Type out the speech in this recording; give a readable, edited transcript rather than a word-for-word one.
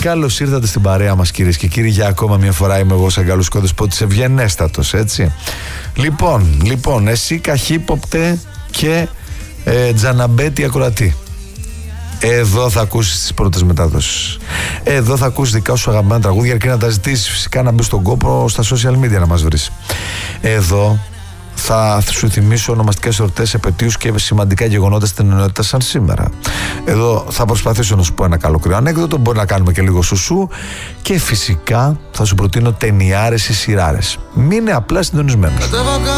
Καλώς ήρθατε στην παρέα μας, κυρίες και κύριοι. Για ακόμα μια φορά είμαι εγώ, Σαγκάλος Κόδεσπότης, ευγενέστατος, έτσι. Λοιπόν, εσύ καχύποπτε και τζαναμπέτη ακροατή. Εδώ θα ακούσεις τις πρώτες μετάδοσεις. Εδώ θα ακούσεις δικά σου αγαπημένα τραγούδια, αρκεί να τα ζητήσεις φυσικά, να μπεις στον κόπο στα social media να μας βρεις. Εδώ θα σου θυμίσω ονομαστικές εορτές, επετείους και σημαντικά γεγονότα στην ενότητα σαν σήμερα. Εδώ θα προσπαθήσω να σου πω ένα καλοκαιρινό ανέκδοτο, μπορεί να κάνουμε και λίγο σουσού και φυσικά θα σου προτείνω ταινιάρες ή σειράρες. Μείνε απλά συντονισμένος.